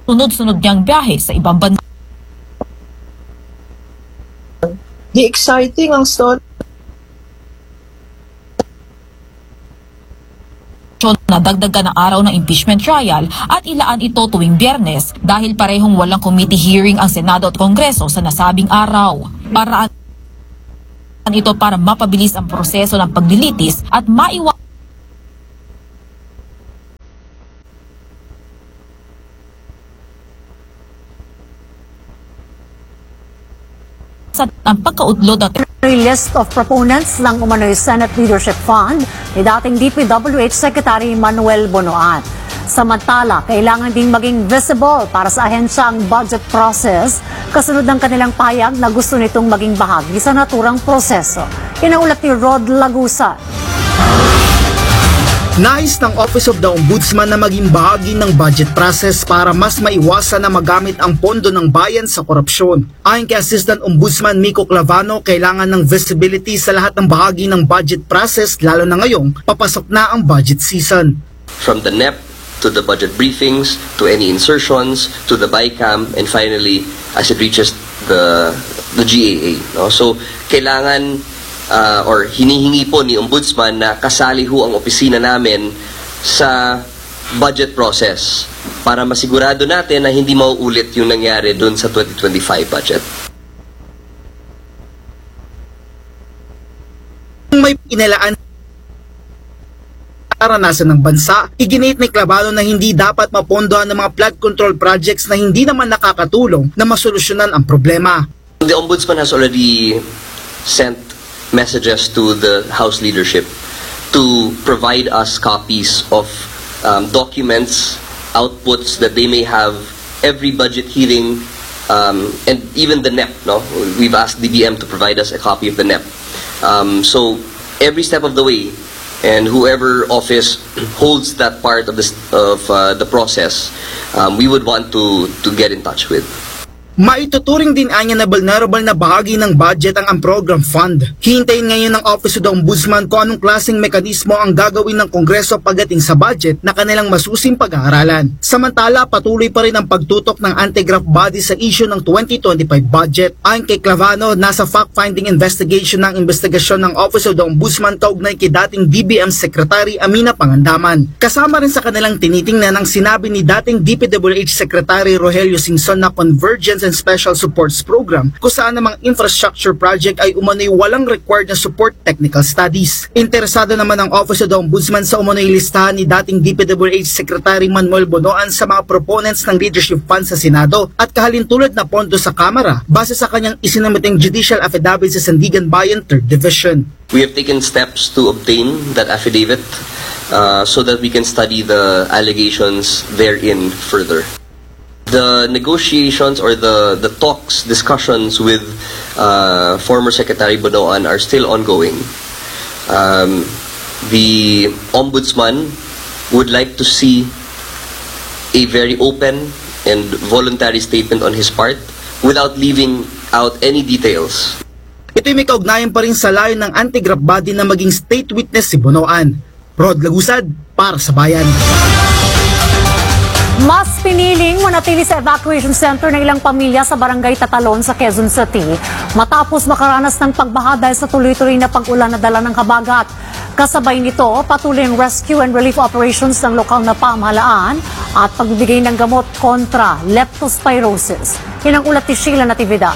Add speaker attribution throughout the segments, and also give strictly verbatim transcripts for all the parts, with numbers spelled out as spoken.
Speaker 1: sunod-sunod niyang biyahe sa ibang bansa.
Speaker 2: Di exciting ang story.
Speaker 1: Na dagdagan ng araw ng impeachment trial at ilaan ito tuwing Biyernes dahil parehong walang committee hearing ang Senado at Kongreso sa nasabing araw. Paraan ito para mapabilis ang proseso ng paglilitis at maiwasan ang pagkaudlod at
Speaker 3: list of proponents ng umano'y Senate Leadership Fund ni dating D P W H Secretary Manuel Bonoan. Samantala, kailangan ding maging visible para sa ahensya ang budget process kasunod ng kanilang payag na gusto nitong maging bahagi sa naturang proseso. Inaulat ni Rod Lagusa.
Speaker 4: Nais ng Office of the Ombudsman na maging bahagi ng budget process para mas maiwasan na magamit ang pondo ng bayan sa korupsyon. Ayon kay Assistant Ombudsman Miko Clavano, kailangan ng visibility sa lahat ng bahagi ng budget process lalo na ngayong papasok na ang budget season.
Speaker 5: From the N E P to the budget briefings, to any insertions, to the BICAM, and finally as it reaches the, the G A A. No? So kailangan Uh, or hinihingi po ni Ombudsman na kasali ho ang opisina namin sa budget process para masigurado natin na hindi mauulit yung nangyari doon sa twenty twenty-five budget.
Speaker 4: May pinalaan karanasan ng bansa, iginit ni Clavano na hindi dapat mapondohan ng mga flood control projects na hindi naman nakakatulong na masolusyonan ang problema.
Speaker 5: The Ombudsman has already sent messages to the House leadership to provide us copies of um, documents, outputs that they may have every budget hearing, um, and even the N E P. No, we've asked D B M to provide us a copy of the N E P. Um, so every step of the way, and whoever office holds that part of the of uh, the process, um, we would want to to get in touch with.
Speaker 4: Maituturing din anya na vulnerable na bahagi ng budget ang ang program fund. Hihintayin ngayon ng Office of the Ombudsman kung anong klaseng mekanismo ang gagawin ng Kongreso pagdating sa budget na kanilang masusing pag-aaralan. Samantala, patuloy pa rin ang pagtutok ng anti-graft body sa issue ng twenty twenty-five budget. Ayon kay Clavano, nasa fact-finding investigation ng investigasyon ng Office of the Ombudsman kaugnay kay dating D B M Secretary Amina Pangandaman. Kasama rin sa kanilang tinitingnan ang sinabi ni dating D P W H Secretary Rogelio Singson na Convergence and Special Supports Program kung saan namang infrastructure project ay umano'y walang required na support technical studies. Interesado naman ang Office of the Ombudsman sa umano'y listahan ni dating D P W H Secretary Manuel Bonoan sa mga proponents ng leadership fund sa Senado at kahalintulad na pondo sa Kamara base sa kanyang isinamiting judicial affidavit sa Sandigan Bayan third Division.
Speaker 5: We have taken steps to obtain that affidavit uh, so that we can study the allegations therein further. The negotiations or the, the talks, discussions with uh, former Secretary Bonoan are still ongoing. Um, the Ombudsman would like to see a very open and voluntary statement on his part without leaving out any details.
Speaker 4: Ito'y may kaugnayan pa rin sa layo ng anti-graft body na maging state witness si Bonoan. Rod Lagusad, para sa Bayan.
Speaker 3: Mas piniling manatili sa evacuation center ng ilang pamilya sa barangay Tatalon sa Quezon City matapos makaranas ng pagbaha dahil sa tuloy-tuloy na pag-ulan na dala ng habagat. Kasabay nito, patuloy ang rescue and relief operations ng lokal na pamahalaan at pagbibigay ng gamot kontra leptospirosis. Yan ang ulat ni Sheila Natividad.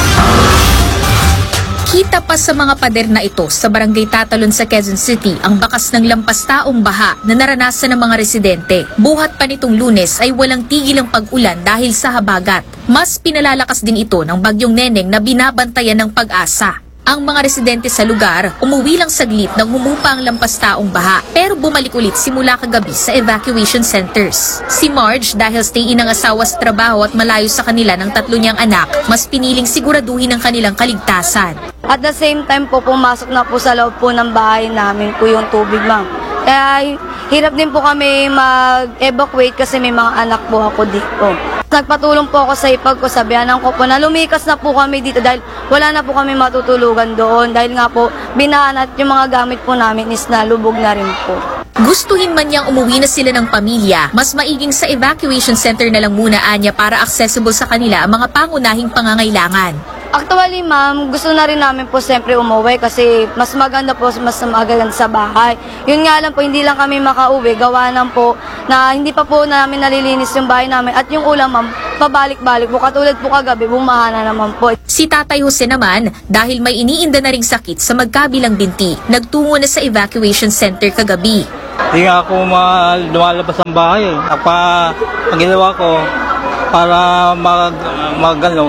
Speaker 6: Kita pa sa mga pader na ito sa barangay Tatalon sa Quezon City ang bakas ng lampastaong baha na naranasan ng mga residente. Buhat pa nitong Lunes ay walang tigil ang pag-ulan dahil sa habagat. Mas pinalalakas din ito ng bagyong Neneng na binabantayan ng Pag-asa. Ang mga residente sa lugar umuwi lang saglit nang humupa ang lampastaong baha pero bumalik ulit simula kagabi sa evacuation centers. Si Marge, dahil stay-in ang asawa sa trabaho at malayo sa kanila ng tatlo niyang anak, mas piniling siguraduhin ang kanilang kaligtasan.
Speaker 7: At the same time po, pumasok na po sa loob po ng bahay namin po yung tubig, ma'am. Kaya hirap din po kami mag-evacuate kasi may mga anak po ako dito. Nagpatulong po ako sa ipag ko, sabihanan ko po na lumikas na po kami dito dahil wala na po kami matutulugan doon. Dahil nga po, binaan at yung mga gamit po namin is nalubog na rin po.
Speaker 6: Gustuhin man niyang umuwi na sila ng pamilya, mas maiging sa evacuation center na lang muna anya para accessible sa kanila ang mga pangunahing pangangailangan.
Speaker 7: Actually, ma'am, gusto na rin namin po siyempre umuwi kasi mas maganda po, mas maganda sa bahay. Yun nga lang po, hindi lang kami makauwi. Gawa lang po na hindi pa po namin nalilinis yung bahay namin. At yung ulam, ma'am, pabalik-balik po. Katulad po kagabi, bumaha na naman po.
Speaker 6: Si Tatay Jose naman, dahil may iniinda na ring sakit sa magkabilang binti, nagtungo na sa evacuation center kagabi.
Speaker 8: Hindi nga ako ma- lumalabas ng bahay. Pa, ang ginawa ko, para mag, mag ano,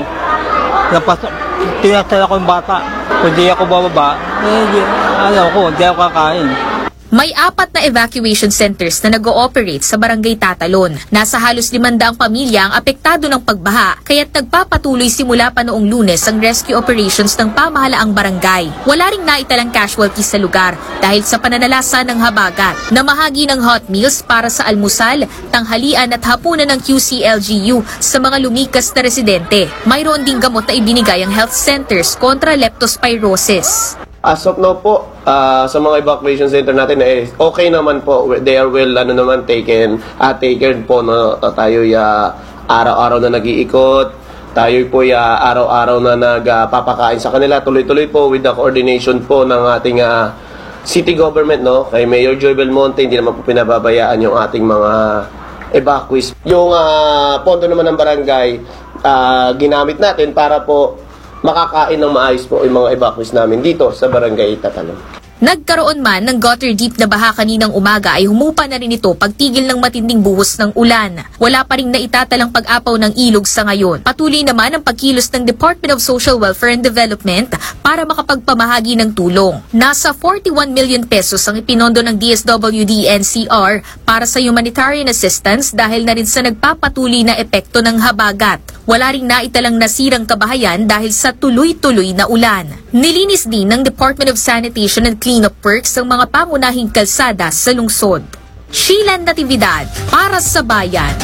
Speaker 8: Napas- tinasala ko yung bata. Kung di ako bababa, eh, alam ko, hindi ako kakain.
Speaker 6: May apat na evacuation centers na nag-ooperate sa Barangay Tatalon. Nasa halos limandaang pamilya ang apektado ng pagbaha, kaya't nagpapatuloy simula pa noong Lunes ang rescue operations ng pamahalaang barangay. Wala ring naitalang casualties sa lugar dahil sa pananalasa ng habagat. Namahagi ng hot meals para sa almusal, tanghalian at hapunan ng Q C L G U sa mga lumikas na residente. Mayroon ding gamot na ibinigay ang health centers kontra leptospirosis.
Speaker 9: As of now po, uh, sa mga evacuation center natin, eh, okay naman po. They are well, ano naman, taken, uh, taken po na uh, tayo uh, araw-araw na nag-iikot. Tayo po uh, araw-araw na nagpapakain uh, sa kanila. Tuloy-tuloy po with the coordination po ng ating uh, city government, no? Kay Mayor Joy Belmonte, hindi naman po pinababayaan yung ating mga evacuees. Yung uh, pondo naman ng barangay, uh, ginamit natin para po makakain ng maayos po yung mga evacuees namin dito sa Barangay Tatalon.
Speaker 6: Nagkaroon man ng gutter deep na baha kaninang umaga ay humupa na rin ito pagtigil ng matinding buhos ng ulan. Wala pa rin naitatalang pag-apaw ng ilog sa ngayon. Patuloy naman ang pagkilos ng Department of Social Welfare and Development para makapagpamahagi ng tulong. Nasa forty-one million pesos ang ipinondo ng D S W D N C R para sa humanitarian assistance dahil na rin sa nagpapatuloy na epekto ng habagat. Wala ring naitalang nasirang kabahayan dahil sa tuloy-tuloy na ulan. Nilinis din ng Department of Sanitation and Cleanup Works ang mga pangunahing kalsada sa lungsod. Sheila Natividad para sa Bayan.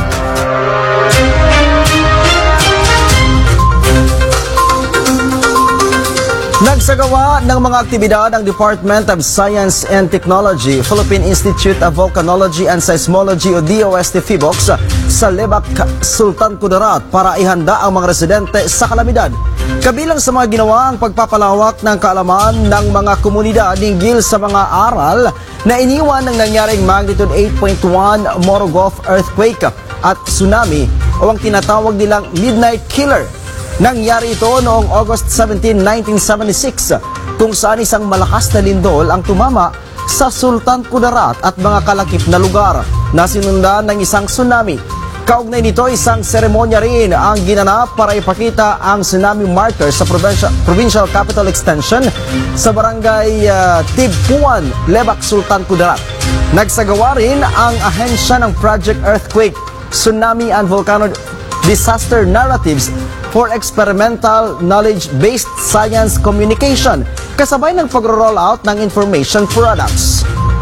Speaker 10: Nagsagawa ng mga aktibidad ang Department of Science and Technology, Philippine Institute of Volcanology and Seismology o D O S T PHIVOLCS sa Lebac, Sultan Kudarat para ihanda ang mga residente sa kalamidad. Kabilang sa mga ginawa ang pagpapalawak ng kaalaman ng mga komunidad hinggil sa mga aral na iniwan ng nangyaring magnitude eight point one Morogoro earthquake at tsunami o ang tinatawag nilang Midnight Killer. Nangyari ito noong August seventeenth, nineteen seventy-six kung saan isang malakas na lindol ang tumama sa Sultan Kudarat at mga kalakip na lugar na sinundan ng isang tsunami. Kaugnay nito, isang seremonya rin ang ginanap para ipakita ang tsunami marker sa Provincial, Provincial Capital Extension sa barangay uh, Tibpuan, Lebac, Sultan Kudarat. Nagsagawa rin ang ahensya ng Project Earthquake, Tsunami and Volcano Disaster Narratives for Experimental Knowledge-Based Science Communication, kasabay ng pag-roll out ng information products.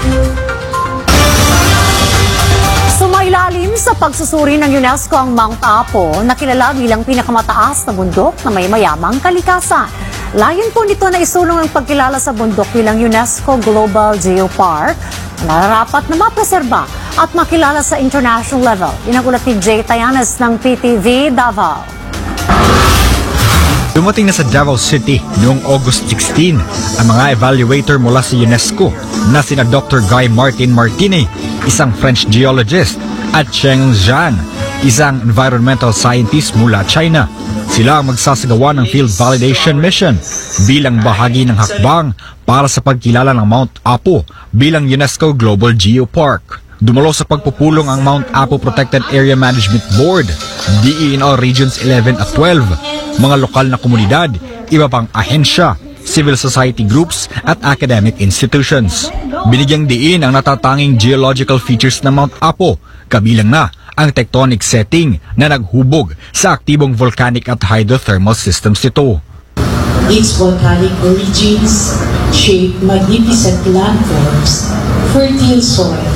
Speaker 3: Sumailalim sa pagsusuri ng UNESCO ang Mount Apo na kilala bilang pinakamataas na bundok na may mayamang kalikasan. Layon po nito na isulong ang pagkilala sa bundok bilang UNESCO Global Geopark na nararapat na mapreserba at makilala sa international level. Inagulat ni Jay Tayanes ng P T V Davao.
Speaker 11: Dumating na sa Davao City noong August sixteen ang mga evaluator mula sa UNESCO na sina Doctor Guy Martin Martini, isang French geologist, at Cheng Zhan, isang environmental scientist mula China. Sila ang magsasagawa ng field validation mission bilang bahagi ng hakbang para sa pagkilala ng Mount Apo bilang UNESCO Global Geopark. Dumalo sa pagpupulong ang Mount Apo Protected Area Management Board, D E N R Regions eleven at twelve, mga lokal na komunidad, iba pang ahensya, civil society groups at academic institutions. Binigyang diin ang natatanging geological features ng Mount Apo, kabilang na ang tectonic setting na naghubog sa aktibong volcanic at hydrothermal systems nito.
Speaker 12: Its volcanic origins shape magnificent landforms, fertile soils,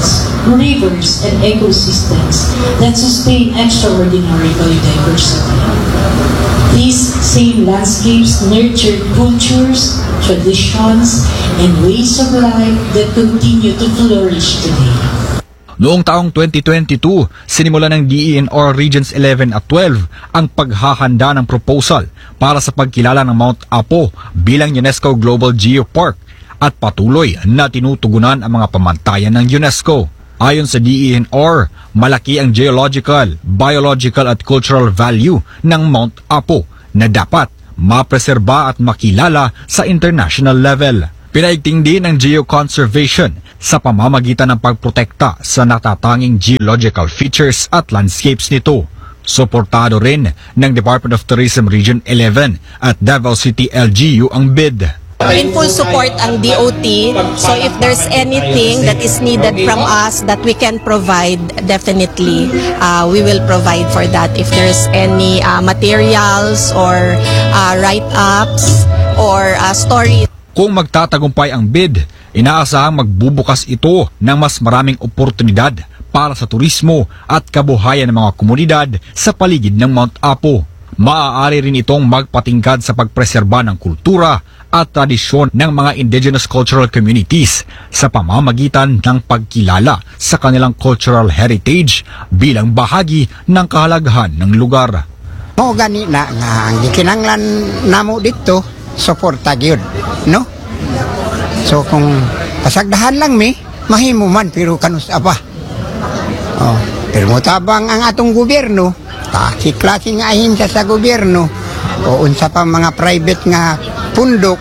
Speaker 12: rivers, and ecosystems that sustain extraordinary biodiversity. These same landscapes nurture cultures, traditions, and ways of life that continue to flourish today.
Speaker 11: Noong taong twenty twenty-two, sinimulan ng D E N R Regions eleven at twelve ang paghahanda ng proposal para sa pagkilala ng Mount Apo bilang UNESCO Global Geopark at patuloy na tinutugunan ang mga pamantayan ng UNESCO. Ayon sa D E N R, malaki ang geological, biological at cultural value ng Mount Apo na dapat mapreserba at makilala sa international level. Pinaigting din ang geoconservation sa pamamagitan ng pagprotekta sa natatanging geological features at landscapes nito. Suportado rin ng Department of Tourism Region eleven at Davao City L G U ang bid.
Speaker 13: In full support ang D O T, so if there's anything that is needed from us that we can provide, definitely uh, we will provide for that. If there's any uh, materials or uh, write-ups or uh, stories.
Speaker 11: Kung magtatagumpay ang bid, inaasahang magbubukas ito ng mas maraming oportunidad para sa turismo at kabuhayan ng mga komunidad sa paligid ng Mount Apo. Maaari rin itong magpatingkad sa pagpreserba ng kultura at tradisyon ng mga indigenous cultural communities sa pamamagitan ng pagkilala sa kanilang cultural heritage bilang bahagi ng kahalagahan ng lugar.
Speaker 14: O gani na nga ang gikinanglan namo dito, suporta gyud, no? So kung pasagdahan lang mi, mahimo man pero kanus apa. Oh, pero motabang ang atong gobyerno, klase-klase nga ahensya sa gobyerno o unsa pa mga private nga pundok.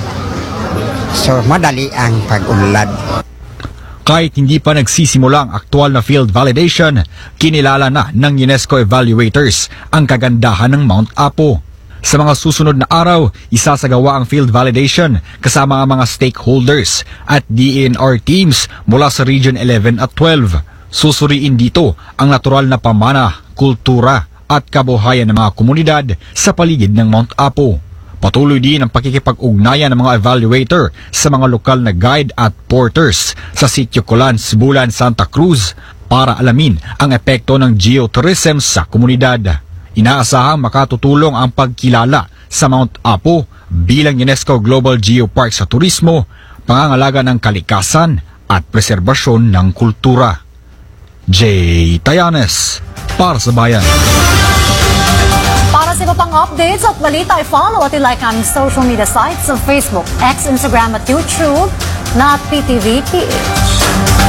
Speaker 14: So madali ang pag-unlad.
Speaker 11: Kahit hindi pa nagsisimula ang aktual na field validation, kinilala na ng UNESCO evaluators ang kagandahan ng Mount Apo. Sa mga susunod na araw, isasagawa ang field validation kasama ang mga stakeholders at D E N R teams mula sa Region eleven at twelve. Susuriin dito ang natural na pamana, kultura at kabuhayan ng mga komunidad sa paligid ng Mount Apo. Patuloy din ang pakikipag-ugnayan ng mga evaluator sa mga lokal na guide at porters sa Sitio Colan, Sibulan, Santa Cruz para alamin ang epekto ng geotourism sa komunidad. Inaasahang makatutulong ang pagkilala sa Mount Apo bilang UNESCO Global Geopark sa turismo, pangangalaga ng kalikasan at preserbasyon ng kultura. Jay Tayanes, para sa Bayan.
Speaker 3: Para sa iba pang updates at balita, i-follow at i-like ang social media sites sa Facebook, X, Instagram at YouTube na P T V P H.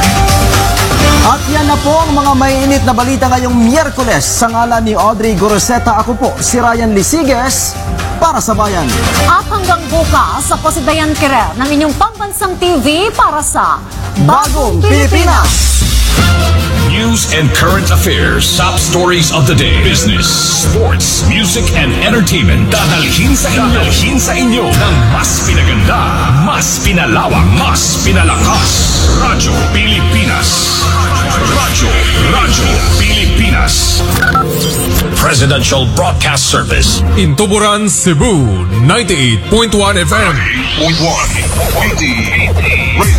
Speaker 10: At yan na po ang mga mainit na balita ngayong Miyerkules. Sa ngalan ni Audrey Goroseta, ako po si Ryan Lisiges para sa Bayan.
Speaker 3: At hanggang bukas sa Posidayan Kirer ng inyong pambansang T V para sa
Speaker 10: Bagong Pilipinas.
Speaker 15: News and current affairs, top stories of the day, business, sports, music, and entertainment. Dadalhin sa inyo, dadalhin sa inyo ng mas pinaganda, mas pinalawak, mas pinalakas. Radyo Pilipinas. Radyo, Radyo Pilipinas. Presidential Broadcast Service.
Speaker 16: In Tuburan, Cebu, ninety-eight point one F M.
Speaker 15: ninety-eight point one.